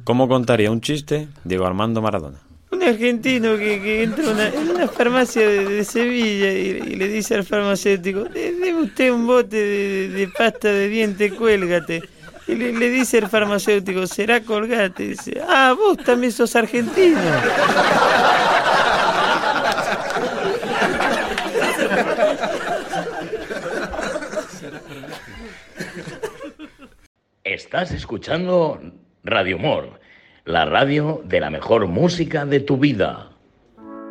¿Cómo contaría un chiste Diego Armando Maradona? Un argentino que entra en una farmacia de Sevilla y le dice al farmacéutico: Deme usted un bote de pasta de diente, Cuélgate. Y le dice el farmacéutico: ¿será Colgate? Y dice: ah, vos también sos argentino. Estás escuchando Radio Humor, la radio de la mejor música de tu vida.